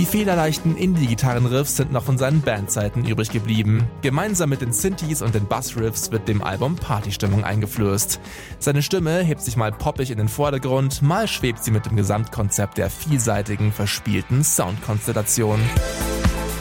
Die federleichten Indie-Gitarrenriffs sind noch von seinen Bandzeiten übrig geblieben. Gemeinsam mit den Synthes und den Bassriffs wird dem Album Partystimmung eingeflößt. Seine Stimme hebt sich mal poppig in den Vordergrund, mal schwebt sie mit dem Gesamtkonzept der vielseitigen, verspielten Soundkonstellation.